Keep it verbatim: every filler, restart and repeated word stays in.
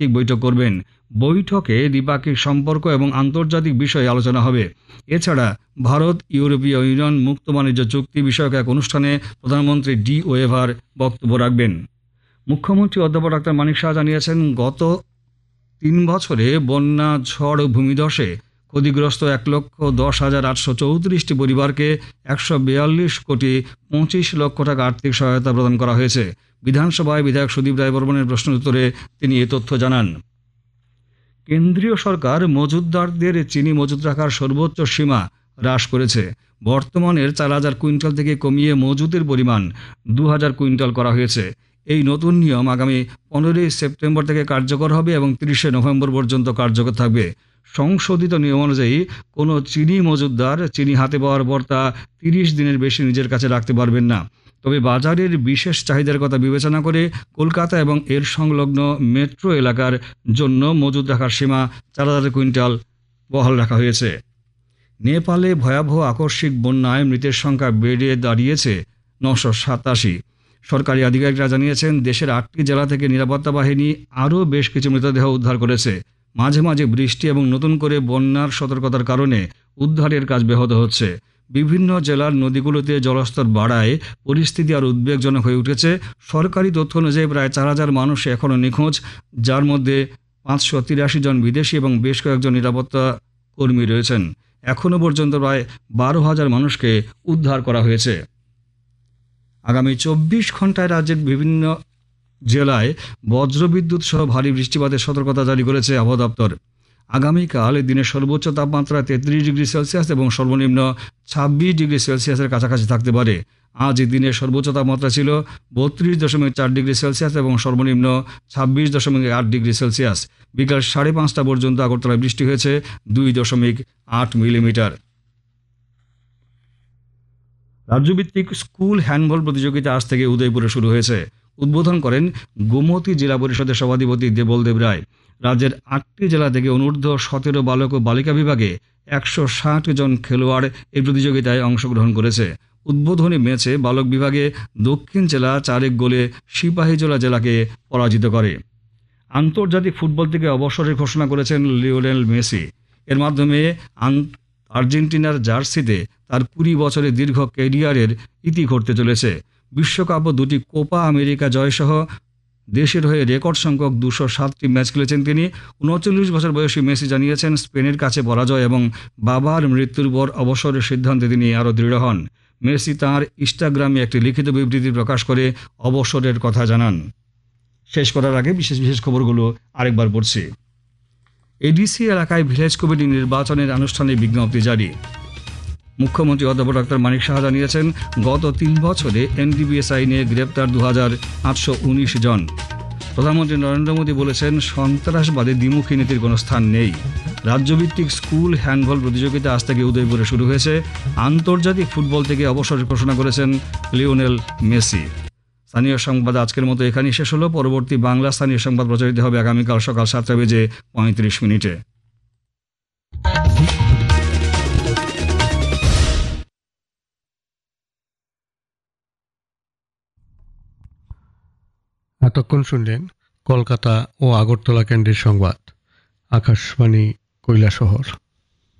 দ্বিপাক্ষিক বৈঠক করবেন। বৈঠকে দ্বিপাক্ষিক সম্পর্ক এবং আন্তর্জাতিক বিষয়ে আলোচনা হবে। এছাড়া ভারত ইউরোপীয় ইউনিয়ন মুক্ত বাণিজ্য চুক্তি বিষয়ক এক অনুষ্ঠানে প্রধানমন্ত্রী ডি ওয়েভার বক্তব্য রাখবেন। মুখ্যমন্ত্রী অধ্যাপক ডাক্তার মানিক সাহা জানিয়েছেন, গত তিন বছরে বন্যা, ঝড় ও ভূমিধসে ক্ষতিগ্রস্ত এক লক্ষ দশ হাজার আটশো চৌত্রিশটি পরিবারকে একশো বিয়াল্লিশ কোটি পঁচিশ লক্ষ টাকা আর্থিক সহায়তা প্রদান করা হয়েছে। বিধানসভায় বিধায়ক সুদীপ রায় বর্মনের প্রশ্নের উত্তরে তিনি এ তথ্য জানান। কেন্দ্রীয় সরকার মজুতদারদের চিনি মজুত রাখার সর্বোচ্চ সীমা হ্রাস করেছে। বর্তমানের চার হাজার কুইন্টাল থেকে কমিয়ে মজুতের পরিমাণ দু হাজার কুইন্টাল করা হয়েছে। এই নতুন নিয়ম আগামী পনেরোই সেপ্টেম্বর থেকে কার্যকর হবে এবং তিরিশে নভেম্বর পর্যন্ত কার্যকর থাকবে। সংশোধিত নিয়ম অনুযায়ী কোনো চিনি মজুতদার চিনি হাতে পাওয়ার পর তা তিরিশ দিনের বেশি নিজের কাছে রাখতে পারবেন না। তবে বাজারের বিশেষ চাহিদার কথা বিবেচনা করে কলকাতা এবং এর সংলগ্ন মেট্রো এলাকার জন্য মজুত রাখার সীমা চার হাজার কুইন্টাল বহাল রাখা হয়েছে। নেপালে ভয়াবহ আকস্মিক বন্যায় মৃতের সংখ্যা বেড়ে দাঁড়িয়েছে নশো সাতাশি। সরকারি আধিকারিকরা জানিয়েছেন, দেশের আটটি জেলা থেকে নিরাপত্তা বাহিনী আরও বেশ কিছু মৃতদেহ উদ্ধার করেছে। মাঝে মাঝে বৃষ্টি এবং নতুন করে বন্যার সতর্কতার কারণে উদ্ধারের কাজ ব্যাহত হচ্ছে। বিভিন্ন জেলার নদীগুলোতে জলস্তর বাড়ায় পরিস্থিতি আর উদ্বেগজনক হয়ে উঠেছে। সরকারি তথ্য অনুযায়ী প্রায় চার হাজার মানুষ এখনও নিখোঁজ, যার মধ্যে পাঁচশো তিরাশি জন বিদেশি এবং বেশ কয়েকজন নিরাপত্তা কর্মী রয়েছেন। এখনও পর্যন্ত প্রায় বারো হাজার মানুষকে উদ্ধার করা হয়েছে। আগামী চব্বিশ ঘন্টায় রাজ্যের বিভিন্ন জেলায় বজ্রবিদ্যুৎ সহ ভারী বৃষ্টিপাতের সতর্কতা জারি করেছে আবহাওয়া দপ্তর। আগামীকাল দিনের সর্বোচ্চ তাপমাত্রা তেত্রিশ ডিগ্রি সেলসিয়াস এবং সর্বনিম্ন ছাব্বিশ ডিগ্রি সেলসিয়াসের কাছাকাছি থাকতে পারে। আজ দিনের সর্বোচ্চ তাপমাত্রা ছিল বত্রিশ দশমিক চার ডিগ্রি সেলসিয়াস এবং সর্বনিম্ন ছাব্বিশ দশমিক আট ডিগ্রি সেলসিয়াস। বিকাল সাড়ে পাঁচটা পর্যন্ত আগরতলায় বৃষ্টি হয়েছে দুই দশমিক আট মিলিমিটার। রাজ্যভিত্তিক স্কুল হ্যান্ডবল প্রতিযোগিতা আজ থেকে উদয়পুরে শুরু হয়েছে। উদ্বোধন করেন গোমতী জেলা পরিষদের সভাধিপতি দেবল দেব রায়। রাজ্যের আটটি জেলা থেকে অনূর্ধ্ব সতেরো বালক ও বালিকা বিভাগে একশো ষাট জন খেলোয়াড় এই প্রতিযোগিতায় অংশগ্রহণ করেছে। উদ্বোধনী ম্যাচে বালক বিভাগে দক্ষিণ জেলা চার এক গোলে সিপাহীজলা জেলাকে পরাজিত করে। আন্তর্জাতিক ফুটবল থেকে অবসরের ঘোষণা করেছেন লিওনেল মেসি। এর মাধ্যমে আর্জেন্টিনার জার্সিতে তার কুড়ি বছরের দীর্ঘ ক্যারিয়ারের ইতি ঘটতে চলেছে। বিশ্বকাপ ও দুটি কোপা আমেরিকা জয়সহ দেশের হয়ে রেকর্ড সংখ্যক দুশো সাতটি ম্যাচ খেলেছেন তিনি। উনচল্লিশ বছর বয়সী মেসি জানিয়েছেন, স্পেনের কাছে পরাজয় এবং বাবার মৃত্যুর পর অবসরের সিদ্ধান্তে তিনি আরও দৃঢ় হন। মেসি তাঁর ইনস্টাগ্রামে একটি লিখিত বিবৃতি প্রকাশ করে অবসরের কথা জানান। শেষ করার আগে বিশেষ বিশেষ খবরগুলো আরেকবার পড়ছি। এডিসি এলাকায় ভিলেজ কমিটি নির্বাচনের আনুষ্ঠানিক বিজ্ঞপ্তি জারি। মুখ্যমন্ত্রী অধ্যাপক ডাক্তার মানিক সাহা জানিয়েছেন, গত তিন বছরে এনডিপিএস আইনে গ্রেপ্তার দু হাজার আটশো উনিশ জন। প্রধানমন্ত্রী নরেন্দ্র মোদী বলেছেন, সন্ত্রাসবাদে দ্বিমুখী নীতির কোনো স্থান নেই। রাজ্যভিত্তিক স্কুল হ্যান্ডবল প্রতিযোগিতা আজ থেকে উদয়পুরে শুরু হয়েছে। আন্তর্জাতিক ফুটবল থেকে অবসরের ঘোষণা করেছেন লিওনেল মেসি। স্থানীয় সংবাদ আজকের মতো এখানেই শেষ হলো। পরবর্তী বাংলা স্থানীয় সংবাদ প্রচারিত হবে আগামীকাল সকাল সাতটা বেজে পঁয়ত্রিশ মিনিটে। এতক্ষণ শুনলেন কলকাতা ও আগরতলা কেন্দ্রের সংবাদ। আকাশবাণী কৈলাসহর।